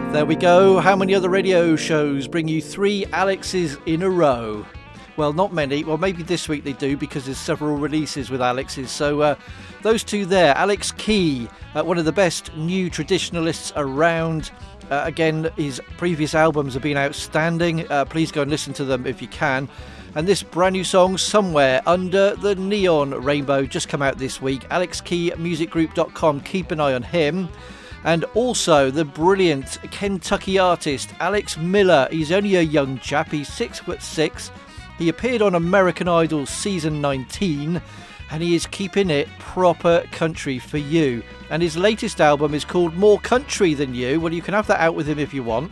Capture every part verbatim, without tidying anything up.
There we go. How many other radio shows bring you three Alexes in a row? Well, not many. Well, maybe this week they do because there's several releases with Alexes. So uh, those two there. Alex Key, uh, one of the best new traditionalists around. Uh, again, his previous albums have been outstanding. Uh, please go and listen to them if you can. And this brand new song, Somewhere Under the Neon Rainbow, just come out this week. alex key music group dot com. Keep an eye on him. And also the brilliant Kentucky artist Alex Miller. He's only a young chap. He's six foot six. He appeared on American Idol season nineteen, and he is keeping it proper country for you. And his latest album is called More Country Than You. Well, you can have that out with him if you want.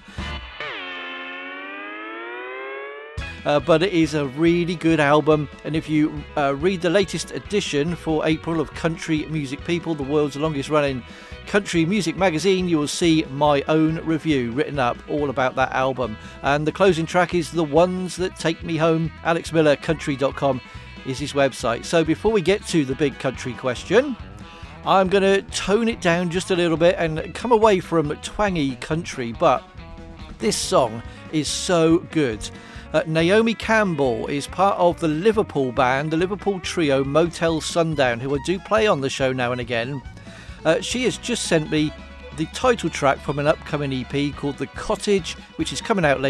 Uh, but it is a really good album, and if you uh, read the latest edition for April of Country Music People, the world's longest running country music magazine, you will see my own review written up all about that album. And the closing track is The Ones That Take Me Home. alex miller country dot com is his website. So before we get to the big country question, I'm going to tone it down just a little bit and come away from twangy country, but this song is so good. Uh, Naomi Campbell is part of the Liverpool band, the Liverpool trio Motel Sundown, who I do play on the show now and again. Uh, she has just sent me the title track from an upcoming E P called The Cottage, which is coming out later.